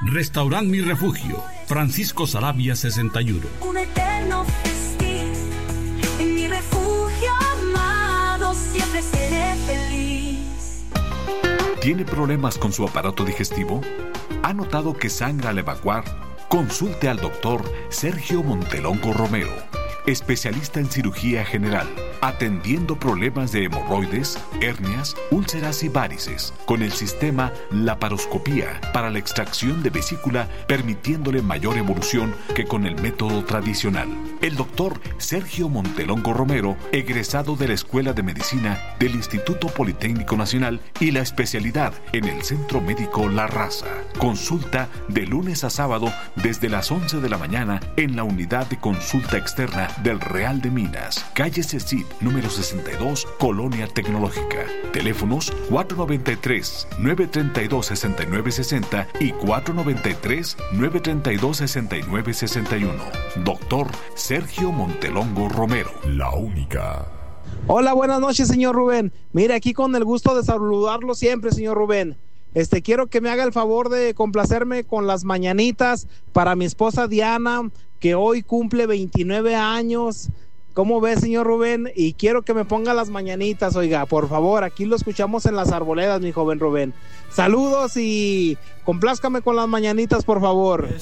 Restaurant Mi Refugio, Francisco Saravia 61. Un eterno festín, en mi refugio amado siempre seré feliz. ¿Tiene problemas con su aparato digestivo? ¿Ha notado que sangra al evacuar? Consulte al doctor Sergio Montelongo Romero, especialista en cirugía general, atendiendo problemas de hemorroides, hernias, úlceras y varices, con el sistema laparoscopía para la extracción de vesícula, permitiéndole mayor evolución que con el método tradicional. El doctor Sergio Montelongo Romero, egresado de la Escuela de Medicina del Instituto Politécnico Nacional y la especialidad en el Centro Médico La Raza. Consulta de lunes a sábado desde las 11 de la mañana en la unidad de consulta externa del Real de Minas, calle Cecit, número 62, Colonia Tecnológica. Teléfonos 493-932-6960 y 493-932-6961. Doctor Sergio Montelongo Romero. La única. Hola, buenas noches, señor Rubén. Mire, aquí con el gusto de saludarlo siempre, señor Rubén. Quiero que me haga el favor de complacerme con las mañanitas para mi esposa Diana, que hoy cumple 29 años. ¿Cómo ve, señor Rubén? Y quiero que me ponga las mañanitas, oiga, por favor, aquí lo escuchamos en las arboledas, mi joven Rubén. Saludos y complázcame con las mañanitas, por favor.